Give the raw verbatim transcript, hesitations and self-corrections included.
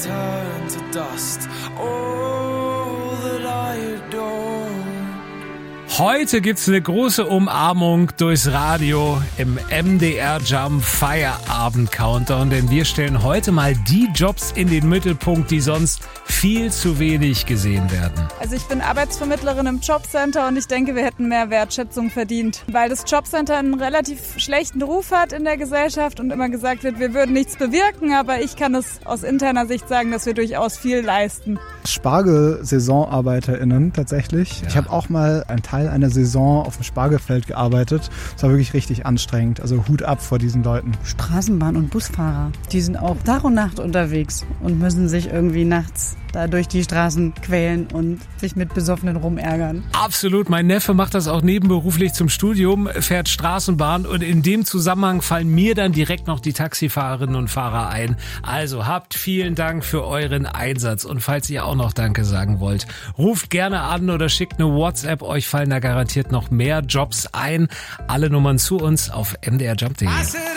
turn to dust. All that I adore. Heute gibt's eine große Umarmung durchs Radio im M D R Jump Feierabend Countdown, denn wir stellen heute mal die Jobs in den Mittelpunkt, die sonst viel zu wenig gesehen werden. Also ich bin Arbeitsvermittlerin im Jobcenter und ich denke, wir hätten mehr Wertschätzung verdient, weil das Jobcenter einen relativ schlechten Ruf hat in der Gesellschaft und immer gesagt wird, wir würden nichts bewirken, aber ich kann es aus interner Sicht sagen, dass wir durchaus viel leisten. Spargel-SaisonarbeiterInnen tatsächlich. Ja. Ich habe auch mal einen Teil einer Saison auf dem Spargelfeld gearbeitet. Das war wirklich richtig anstrengend. Also Hut ab vor diesen Leuten. Straßenbahn- und Busfahrer, die sind auch Tag und Nacht unterwegs und müssen sich irgendwie nachts da durch die Straßen quälen und sich mit Besoffenen rumärgern. Absolut. Mein Neffe macht das auch nebenberuflich zum Studium, fährt Straßenbahn und in dem Zusammenhang fallen mir dann direkt noch die Taxifahrerinnen und Fahrer ein. Also habt vielen Dank für euren Einsatz und falls ihr auch noch Danke sagen wollt, ruft gerne an oder schickt eine WhatsApp. Euch fallen da garantiert noch mehr Jobs ein. Alle Nummern zu uns auf m d r jump punkt d e.